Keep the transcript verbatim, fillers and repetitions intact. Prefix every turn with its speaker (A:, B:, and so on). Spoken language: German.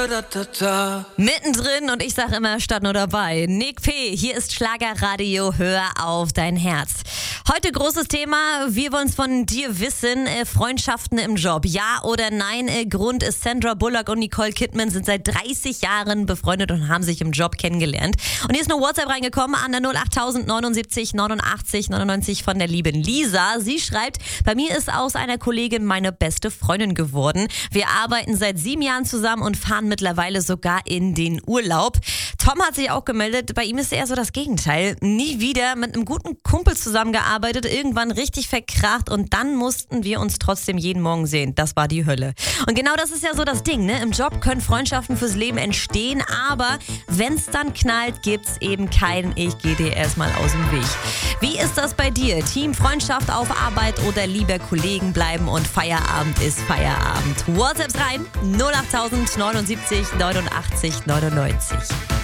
A: Mittendrin und ich sage immer statt nur dabei. Nick P., hier ist Schlagerradio, hör auf dein Herz. Heute großes Thema, wir wollen es von dir wissen, äh, Freundschaften im Job, ja oder nein? Äh, Grund ist, Sandra Bullock und Nicole Kidman sind seit dreißig Jahren befreundet und haben sich im Job kennengelernt. Und hier ist eine WhatsApp reingekommen an der null acht neunundsiebzig neunundachtzig neunundneunzig von der lieben Lisa. Sie schreibt, bei mir ist aus einer Kollegin meine beste Freundin geworden. Wir arbeiten seit sieben Jahren zusammen und fahren mittlerweile sogar in den Urlaub. Tom hat sich auch gemeldet, bei ihm ist eher so das Gegenteil. Nie wieder mit einem guten Kumpel zusammengearbeitet, irgendwann richtig verkracht und dann mussten wir uns trotzdem jeden Morgen sehen. Das war die Hölle. Und genau das ist ja so das Ding, ne? Im Job können Freundschaften fürs Leben entstehen, aber wenn's dann knallt, gibt's eben kein Ich geh dir erstmal aus dem Weg. Wie ist das bei dir? Team Freundschaft auf Arbeit oder lieber Kollegen bleiben und Feierabend ist Feierabend? WhatsApps rein, null acht neunundsiebzig neunundachtzig neunundneunzig.